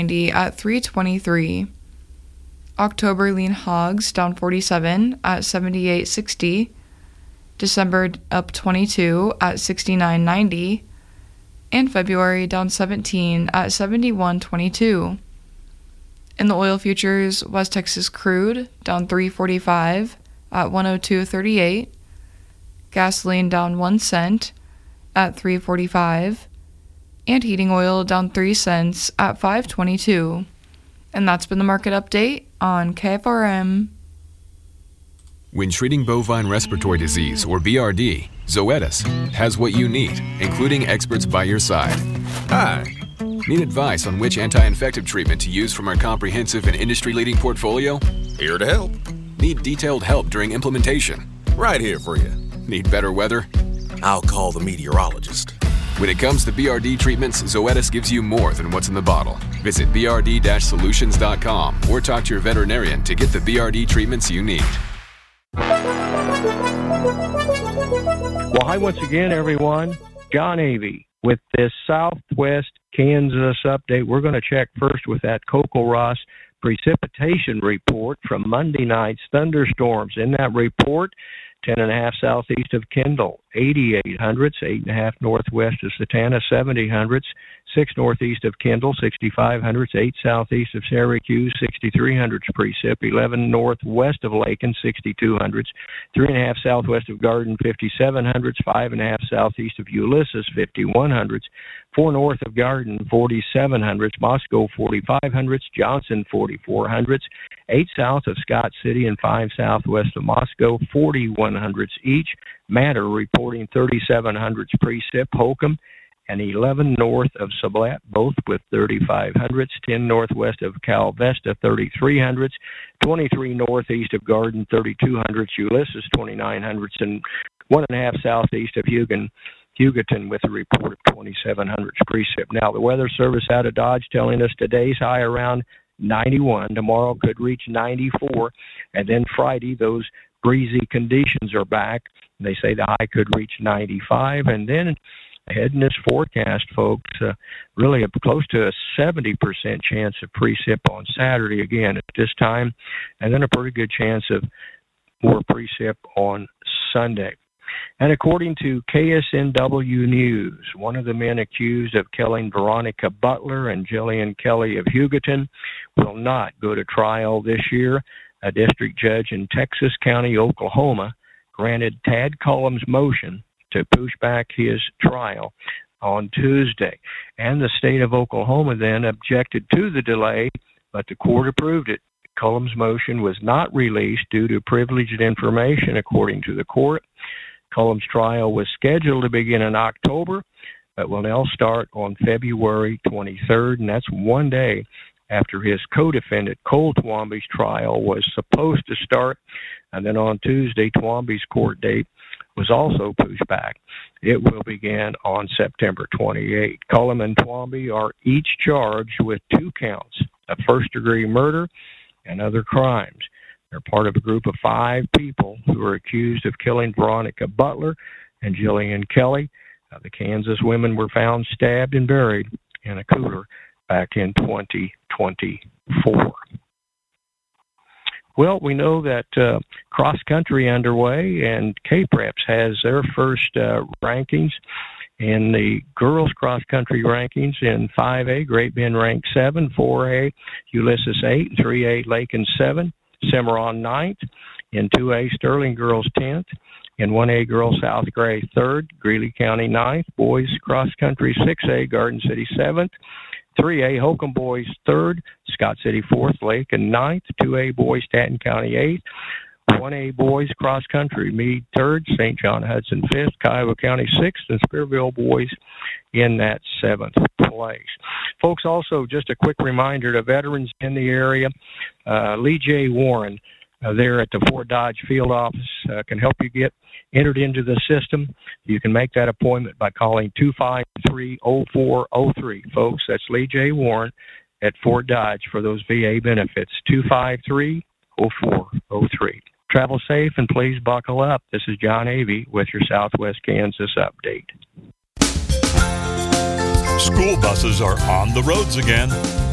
$2.90 at $3.23. October lean hogs down 47 at $78.60. December up 22 at $69.90. And February down 17 at $71.22. In the oil futures, West Texas crude down $3.45 at $102.38. Gasoline down 1 cent at $3.45. And heating oil down 3 cents at $5.22. And that's been the market update on KFRM. When treating bovine respiratory disease, or BRD, Zoetis has what you need, including experts by your side. Hi. Need advice on which anti-infective treatment to use from our comprehensive and industry-leading portfolio? Here to help. Need detailed help during implementation? Right here for you. Need better weather? I'll call the meteorologist. When it comes to BRD treatments, Zoetis gives you more than what's in the bottle. Visit brd-solutions.com or talk to your veterinarian to get the BRD treatments you need. Well, hi once again, everyone. John Avey with this Southwest Kansas update. We're going to check first with that CoCoRaHS precipitation report from Monday night's thunderstorms. In that report, 10.5 southeast of Kendall, 88 hundredths, 8.5 northwest of Satana, 70 hundredths, 6 northeast of Kendall, 65 hundredths, 8 southeast of Syracuse, 63 hundredths precip, 11 northwest of Lakin, 62 hundredths, 3.5 southwest of Garden, 57 hundredths, 5.5 southeast of Ulysses, 51 hundredths, 4 north of Garden, 47 hundredths, Moscow, 45 hundredths, Johnson, 44 hundredths, 8 south of Scott City and 5 southwest of Moscow, 41 hundredths each. Matter reporting 37 hundredths precip, Holcomb, and 11 north of Sublette, both with 35 hundredths, 10 northwest of Cal Vesta, 33 hundredths, 23 northeast of Garden, 32 hundredths, Ulysses, 29 hundredths, and 1.5 southeast of Hugoton with a report of 27 hundredths precip. Now, the Weather Service out of Dodge telling us today's high around 91. Tomorrow could reach 94. And then Friday, those breezy conditions are back. They say the high could reach 95. And then ahead in this forecast, folks, really close to a 70% chance of precip on Saturday again at this time. And then a pretty good chance of more precip on Sunday. And according to KSNW News, one of the men accused of killing Veronica Butler and Jillian Kelly of Hugoton will not go to trial this year. A district judge in Texas County, Oklahoma, granted Tad Cullum's motion to push back his trial on Tuesday. And the state of Oklahoma then objected to the delay, but the court approved it. Cullum's motion was not released due to privileged information, according to the court. Cullum's trial was scheduled to begin in October, but will now start on February 23rd, and that's one day after his co-defendant Cole Twombly's trial was supposed to start. And then on Tuesday, Twombly's court date was also pushed back. It will begin on September 28th. Cullum and Twombly are each charged with 2 counts of first-degree murder and other crimes. They're part of a group of 5 people who are accused of killing Veronica Butler and Jillian Kelly. The Kansas women were found stabbed and buried in a cooler back in 2024. Well, we know that cross-country underway, and K-Preps has their first rankings. In the girls cross-country rankings in 5A, Great Bend ranked 7, 4A, Ulysses 8, 3A, Lakin 7, Cimarron 9th. In 2A, Sterling girls 10th. In 1A, girls South Gray 3rd, Greeley County 9th. Boys cross-country 6A, Garden City 7th. 3A, Holcomb boys 3rd, Scott City 4th, Lakin 9th. 2A, boys Stanton County 8th. 1A boys cross-country, Meade 3rd, St. John Hudson 5th, Kiowa County 6th, and Spearville boys in that 7th place. Folks, also just a quick reminder to veterans in the area, Lee J. Warren there at the Fort Dodge field office can help you get entered into the system. You can make that appointment by calling 253-0403. Folks, that's Lee J. Warren at Fort Dodge for those VA benefits, 253-0403. Travel safe and please buckle up. This is John Avey with your Southwest Kansas update. School buses are on the roads again.